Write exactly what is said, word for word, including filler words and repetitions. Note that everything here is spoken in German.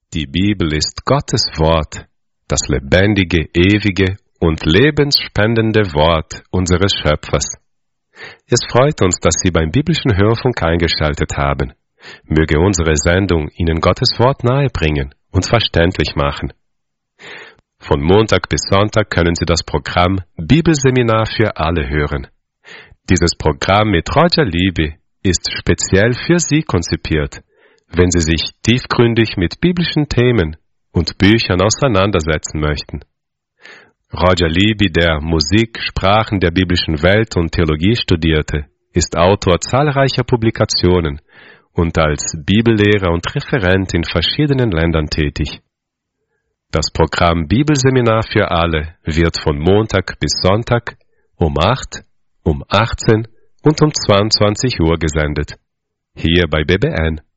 Die Bibel ist Gottes Wort, das lebendige, ewige und lebensspendende Wort unseres Schöpfers. Es freut uns, dass Sie beim biblischen Hörfunk eingeschaltet haben. Möge unsere Sendung Ihnen Gottes Wort nahebringen und verständlich machen. Von Montag bis Sonntag können Sie das Programm Bibelseminar für alle hören. Dieses Programm mit Roger Libby ist speziell für Sie konzipiert, wenn Sie sich tiefgründig mit biblischen Themen und Büchern auseinandersetzen möchten. Roger Libby, der Musik, Sprachen der biblischen Welt und Theologie studierte, ist Autor zahlreicher Publikationen und als Bibellehrer und Referent in verschiedenen Ländern tätig. Das Programm Bibelseminar für alle wird von Montag bis Sonntag um acht, um achtzehn und um zweiundzwanzig Uhr gesendet. Hier bei B B N.